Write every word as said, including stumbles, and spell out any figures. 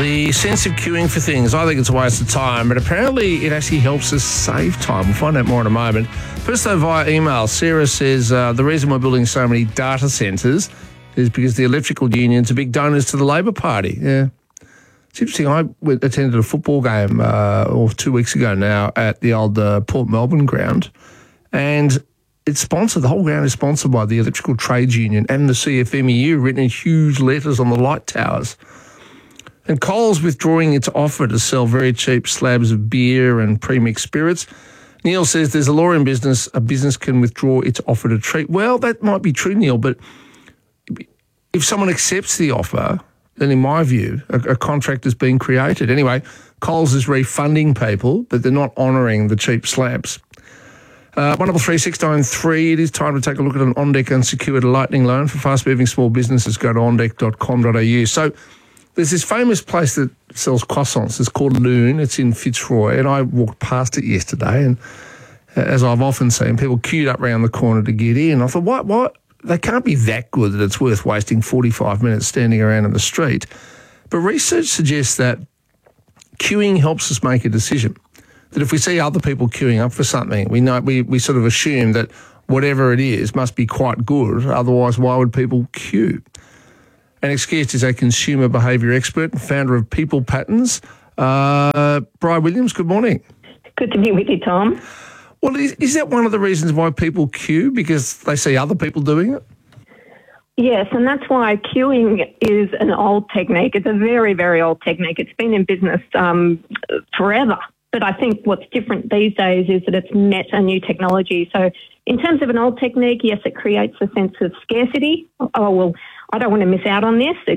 The sense of queuing for things, I think it's a waste of time, but apparently it actually helps us save time. We'll find out more in a moment. First, though, via email, Sarah says uh, the reason we're building so many data centres is because the electrical unions are big donors to the Labor Party. Yeah. It's interesting. I went, attended a football game uh, or two weeks ago now at the old uh, Port Melbourne ground, and it's sponsored. The whole ground is sponsored by the Electrical Trades Union and the C F M E U, written in huge letters on the light towers. And Coles withdrawing its offer to sell very cheap slabs of beer and pre-mixed spirits. Neil says there's a law in business. A business can withdraw its offer to treat. Well, that might be true, Neil, but if someone accepts the offer, then in my view, a, a contract has been created. Anyway, Coles is refunding people, but they're not honouring the cheap slabs. Uh, one double three six nine three. It is time to take a look at an OnDeck unsecured lightning loan for fast-moving small businesses. Go to on deck dot com dot a u. So there's this famous place that sells croissants. It's called Loon. It's in Fitzroy, and I walked past it yesterday, and as I've often seen, people queued up around the corner to get in. I thought, what, what? They can't be that good that it's worth wasting forty-five minutes standing around in the street. But research suggests that queuing helps us make a decision. That if we see other people queuing up for something, we know we, we sort of assume that whatever it is must be quite good. Otherwise, why would people queue? Alex Geerst is a consumer behaviour expert and founder of People Patterns. Uh, Bri Williams, good morning. Good to be with you, Tom. Well, is, is that one of the reasons why people queue? Because they see other people doing it? Yes, and that's why queuing is an old technique. It's a very, very old technique. It's been in business um, forever. But I think what's different these days is that it's met a new technology. So in terms of an old technique, yes, it creates a sense of scarcity. Oh, well, I don't want to miss out on this. It